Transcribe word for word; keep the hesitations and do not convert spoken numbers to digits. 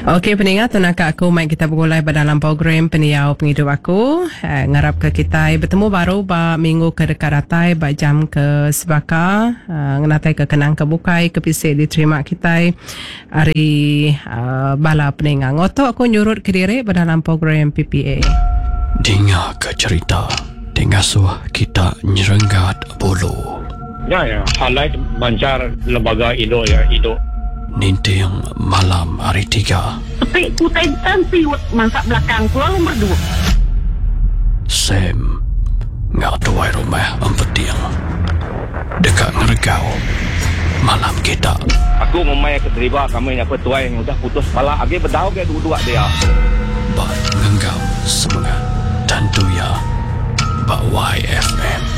Okey pendengar, tunaka aku mai kita bergulai dalam program peniau penghidup aku. Eh, ngarap ke kita bertemu baru ba minggu ke dekat ratai ba jam ke sebaka. Uh, ngenatai ke kenang ke bukai ke pisik diterima kita hari uh, bala pendengar. Ngoto aku nyurut ke diri dalam program P P A. Dengar ke cerita, dengar suah kita nyerenggat bulu. Ya, ya. Highlight bancar lembaga Indo ya, Indo. Ninting malam hari tiga. Tapi kutai siwat mangsa belakang ku lalu berdua. Sam ngak tuai rumah empetiang dekat ngeregau malam kita. Aku memang keterima kami yang petuai yang udah putus kepala. Agi berdau ke dua-dua dia. Bak ngenggau semangat dan tuya Bak Y F M.